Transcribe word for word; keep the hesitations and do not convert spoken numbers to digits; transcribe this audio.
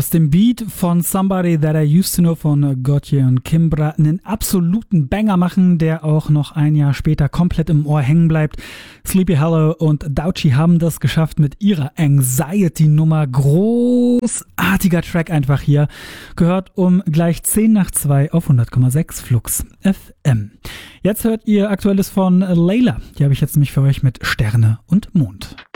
Aus dem Beat von Somebody That I Used to Know von Gotye und Kimbra einen absoluten Banger machen, der auch noch ein Jahr später komplett im Ohr hängen bleibt. Sleepy Hollow und Douchi haben das geschafft mit ihrer Anxiety-Nummer. Großartiger Track einfach hier. Gehört um gleich zehn nach zwei auf hundert Komma sechs Flux F M. Jetzt hört ihr Aktuelles von Layla. Die habe ich jetzt nämlich für euch mit Sterne und Mond.